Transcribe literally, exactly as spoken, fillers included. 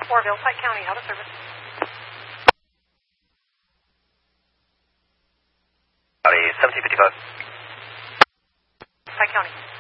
Orville, Pike County, out of service. Howdy, seventeen fifty-five. Pike County.